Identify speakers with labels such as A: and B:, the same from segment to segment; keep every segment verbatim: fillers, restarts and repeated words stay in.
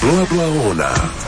A: Blablaona.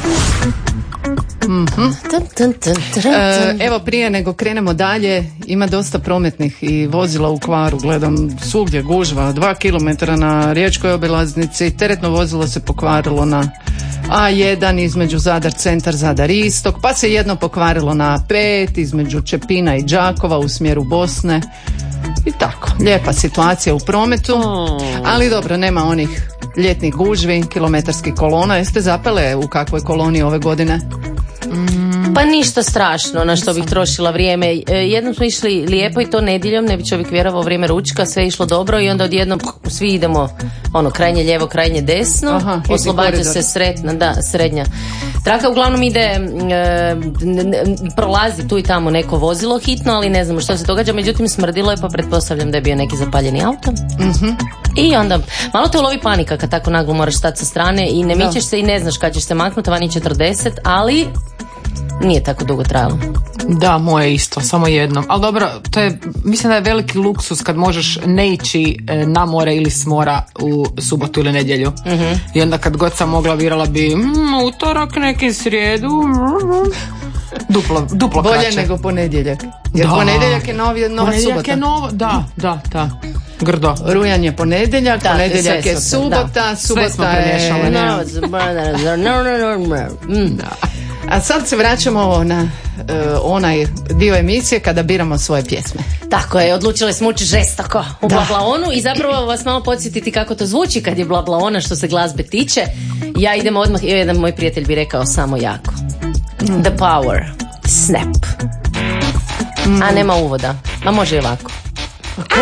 B: Mm-hmm. E, evo prije nego krenemo dalje, ima dosta prometnih i vozila u kvaru, gledam svugdje gužva, dva kilometra na riječkoj obilaznici, teretno vozilo se pokvarilo na A jedan između Zadar centar, Zadar istok, pa se jedno pokvarilo na A pet između Čepina i Đakova u smjeru Bosne i tako, lijepa situacija u prometu, ali dobro, nema onih ljetnih gužvi, kilometarskih kolona. Jeste zapele u kakvoj koloni ove godine?
C: Pa ništa strašno na što bih trošila vrijeme. Jednom smo išli lijepo i to nedjeljom, ne bi čovjek vjerovao, vrijeme ručka, sve je išlo dobro i onda odjednom svi idemo ono krajnje lijevo, krajnje desno. Aha, oslobađa se sredna, da, srednja traka. Uglavnom ide, e, n, n, prolazi tu i tamo neko vozilo hitno, ali ne znamo što se događa. Međutim, smrdilo je, pa pretpostavljam da je bio neki zapaljeni auto. Mm-hmm. I onda malo te ulovi panika kad tako naglo moraš stati sa strane i ne mičeš se i ne znaš kad ćeš se maknuti, vani četrdeset, ali nije tako dugo trajalo.
D: Da, moje isto, samo jednom. Ali dobro, to je, mislim da je veliki luksus kad možeš ne ići na more ili s mora u subotu ili nedjelju. Mm-hmm. I onda kad god sam mogla, birala bi mm, utorak, neki srijedu, duplo, duplo
B: bolje
D: kraće.
B: Nego ponedjeljak. Jer da. Ponedjeljak je novi, nova ponedjeljak subota.
D: Je novo, da, da, da. Grdo.
B: Rujan je ponedjeljak, da, ponedjeljak je subota, da. Subota je... Mm. Da. A sad se vraćamo na uh, onaj dio emisije kada biramo svoje pjesme.
C: Tako je, odlučili smo ući žestoko u Blablaonu i zapravo vas malo podsjetiti kako to zvuči kad je Blablaona što se glazbe tiče. Ja idem odmah, jedan moj prijatelj bi rekao samo jako. Mm. The power, snap. Mm. A nema uvoda, ma može i ovako.